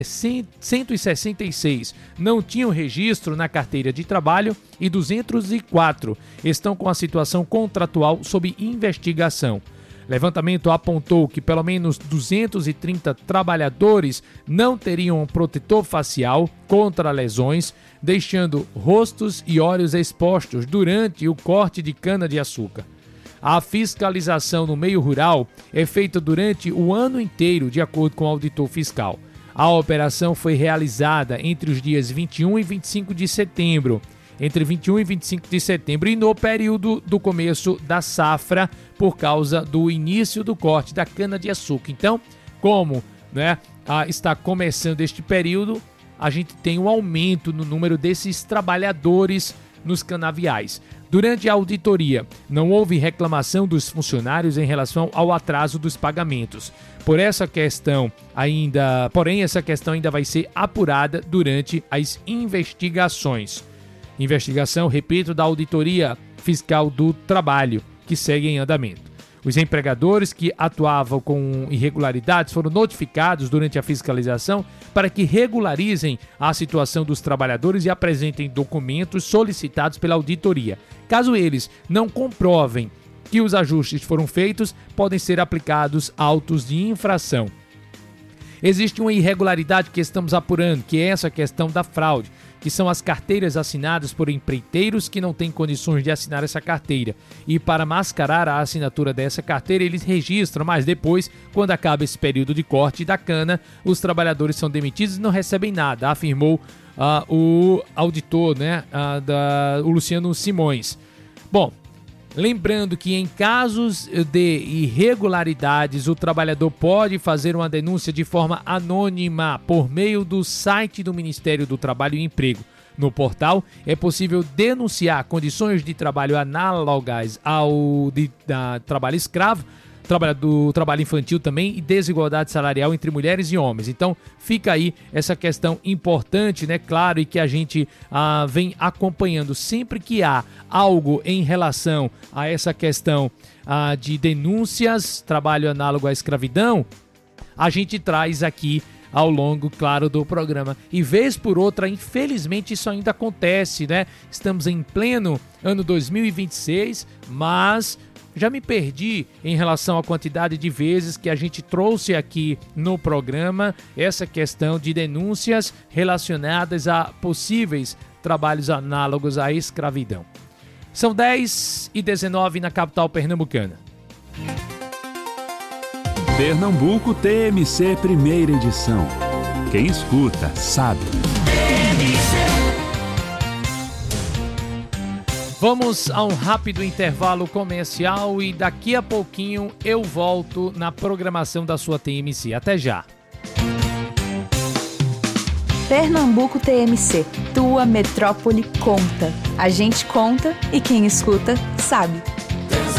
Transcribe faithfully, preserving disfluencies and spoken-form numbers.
cento e sessenta e seis não tinham registro na carteira de trabalho e duzentos e quatro estão com a situação contratual sob investigação. Levantamento apontou que pelo menos duzentos e trinta trabalhadores não teriam um protetor facial contra lesões, deixando rostos e olhos expostos durante o corte de cana-de-açúcar. A fiscalização no meio rural é feita durante o ano inteiro, de acordo com o auditor fiscal. A operação foi realizada entre os dias vinte e um e vinte e cinco de setembro. Entre vinte e um e vinte e cinco de setembro e no período do começo da safra, por causa do início do corte da cana-de-açúcar. Então, como né, está começando este período, a gente tem um aumento no número desses trabalhadores nos canaviais. Durante a auditoria, não houve reclamação dos funcionários em relação ao atraso dos pagamentos. Por essa questão ainda, porém, essa questão ainda vai ser apurada durante as investigações. Investigação, repito, da Auditoria Fiscal do Trabalho, que segue em andamento. Os empregadores que atuavam com irregularidades foram notificados durante a fiscalização para que regularizem a situação dos trabalhadores e apresentem documentos solicitados pela auditoria. Caso eles não comprovem que os ajustes foram feitos, podem ser aplicados autos de infração. Existe uma irregularidade que estamos apurando, que é essa questão da fraude, que são as carteiras assinadas por empreiteiros que não têm condições de assinar essa carteira. E para mascarar a assinatura dessa carteira, eles registram, mas depois, quando acaba esse período de corte da cana, os trabalhadores são demitidos e não recebem nada, afirmou uh, o auditor, né, uh, da, o Luciano Simões. Bom, lembrando que em casos de irregularidades, o trabalhador pode fazer uma denúncia de forma anônima por meio do site do Ministério do Trabalho e Emprego. No portal, é possível denunciar condições de trabalho análogas ao de, da, trabalho escravo, trabalho, do trabalho infantil também e desigualdade salarial entre mulheres e homens. Então, fica aí essa questão importante, né? Claro, e que a gente ah, vem acompanhando sempre que há algo em relação a essa questão ah, de denúncias, trabalho análogo à escravidão, a gente traz aqui ao longo, claro, do programa. E vez por outra, infelizmente, isso ainda acontece, né? Estamos em pleno ano dois mil e vinte e seis, mas já me perdi em relação à quantidade de vezes que a gente trouxe aqui no programa essa questão de denúncias relacionadas a possíveis trabalhos análogos à escravidão. São dez e dezenove na capital pernambucana. Pernambuco T M C, primeira edição. Quem escuta, sabe. Vamos a um rápido intervalo comercial e daqui a pouquinho eu volto na programação da sua T M C. Até já. Pernambuco T M C, tua metrópole conta. A gente conta e quem escuta sabe.